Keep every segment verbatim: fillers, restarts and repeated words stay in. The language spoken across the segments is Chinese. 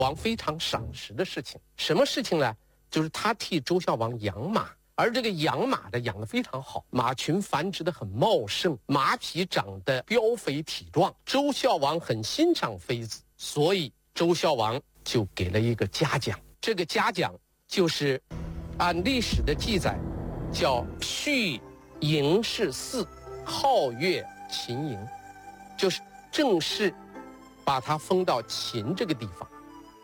王非常赏识的事情。什么事情呢？就是他替周孝王养马，而这个养马的养得非常好，马群繁殖得很茂盛，马匹长得膘肥体壮。周孝王很欣赏妃子，所以周孝王就给了一个嘉奖。这个嘉奖就是按历史的记载叫续营氏嗣，号曰秦营，就是正式把他封到秦这个地方。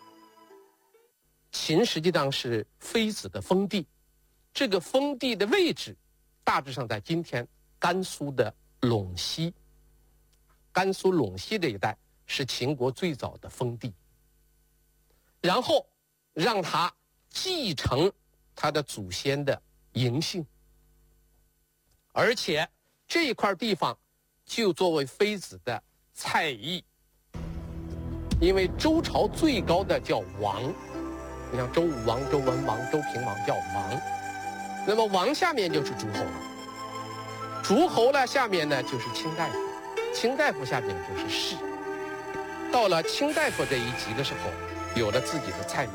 秦实际上是妃子的封地，这个封地的位置大致上在今天甘肃的陇西。甘肃陇西这一带是秦国最早的封地，然后让他继承他的祖先的嬴姓，而且这块地方就作为妃子的蔡邑。因为周朝最高的叫王，你像周武王、周文王、周平王叫王，那么王下面就是诸侯了，诸侯呢下面呢就是卿大夫，卿大夫下面就是士。到了卿大夫这一级的时候，有了自己的蔡邑，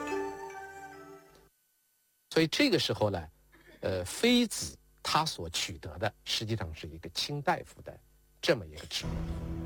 所以这个时候呢，呃，妃子她所取得的实际上是一个卿大夫的这么一个职位。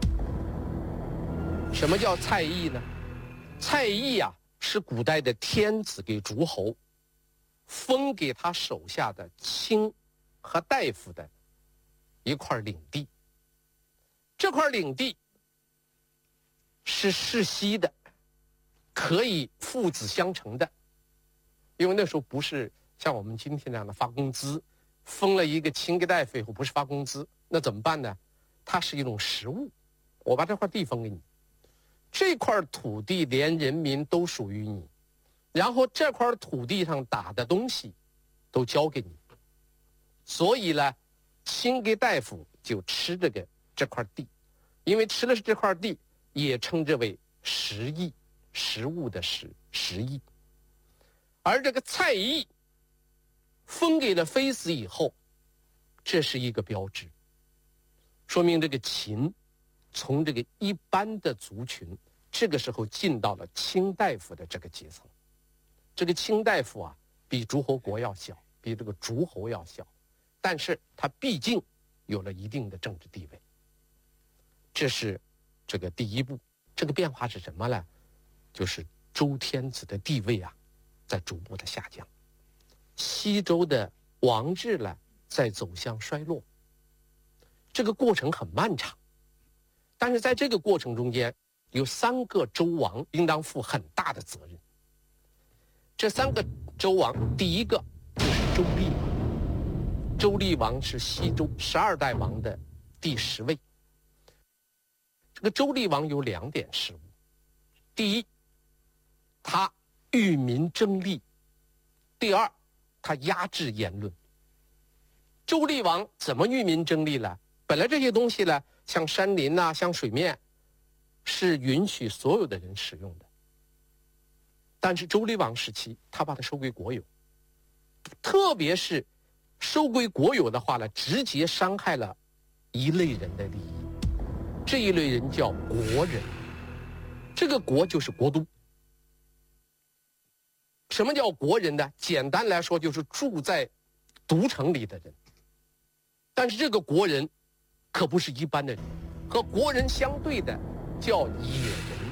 什么叫蔡邑呢？蔡邑啊，是古代的天子给诸侯封给他手下的卿和大夫的一块领地。这块领地是世袭的，可以父子相承的，因为那时候不是像我们今天这样的发工资，封了一个卿给大夫以后不是发工资，那怎么办呢？它是一种实物，我把这块地封给你，这块土地连人民都属于你，然后这块土地上打的东西都交给你，所以呢，卿给大夫就吃这个这块地，因为吃的是这块地，也称之为食邑，食物的食，食邑。而这个蔡邑封给了妃子以后，这是一个标志，说明这个秦从这个一般的族群，这个时候进到了卿大夫的这个阶层。这个卿大夫啊，比诸侯国要小，比这个诸侯要小，但是他毕竟有了一定的政治地位。这是这个第一步。这个变化是什么呢？就是周天子的地位啊，在逐步的下降，西周的王制呢，在走向衰落。这个过程很漫长，但是在这个过程中间，有三个周王应当负很大的责任。这三个周王，第一个就是周厉王。周厉王是西周十二代王的第十位。这个周厉王有两点失误：第一，他欲民争利；第二，他压制言论。周厉王怎么欲民争利呢？本来这些东西呢，像山林啊，像水面，是允许所有的人使用的。但是周厉王时期，他把它收归国有，特别是收归国有的话呢，直接伤害了一类人的利益。这一类人叫国人，这个国就是国都。什么叫国人呢？简单来说，就是住在都城里的人。但是这个国人可不是一般的人，和国人相对的叫野人。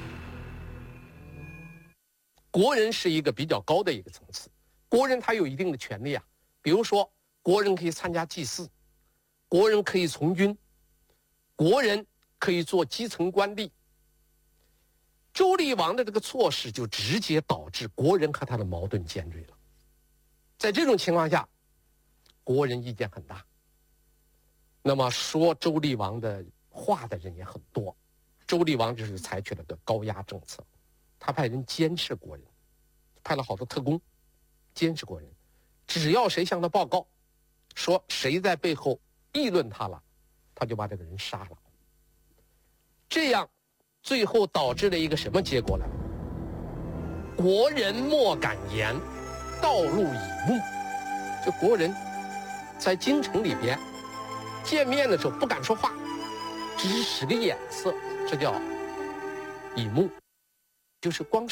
国人是一个比较高的一个层次，国人他有一定的权利啊，比如说国人可以参加祭祀，国人可以从军，国人可以做基层官吏。周厉王的这个措施就直接导致国人和他的矛盾尖锐了。在这种情况下，国人意见很大，那么说周厉王的话的人也很多。周厉王就是采取了个高压政策，他派人监视国人，派了好多特工监视国人，只要谁向他报告说谁在背后议论他了，他就把这个人杀了。这样最后导致了一个什么结果呢？国人莫敢言，道路以目。就国人在京城里边见面的时候不敢说话，只是使个眼色，这叫以目。 就是光